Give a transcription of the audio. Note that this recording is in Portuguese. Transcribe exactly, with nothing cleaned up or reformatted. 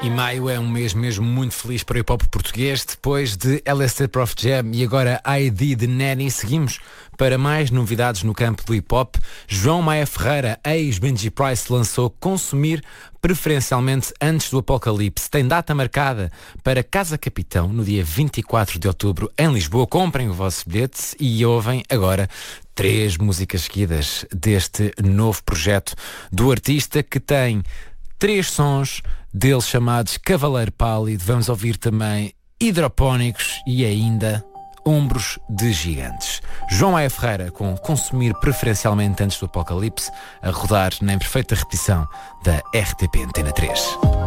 E maio é um mês mesmo muito feliz para o hip-hop português. Depois de L S D Prof Jam e agora I D de Nanny, seguimos para mais novidades no campo do hip-hop. João Maia Ferreira, ex-Benji Price, lançou Consumir preferencialmente antes do apocalipse. Tem data marcada para Casa Capitão no dia vinte e quatro de outubro em Lisboa. Comprem o vosso bilhete e ouvem agora três músicas seguidas deste novo projeto do artista, que tem três sons deles chamados Cavaleiro Pálido. Vamos ouvir também Hidropónicos e ainda Ombros de Gigantes. João Maia Ferreira com Consumir preferencialmente antes do apocalipse, a rodar na perfeita repetição da R T P Antena três.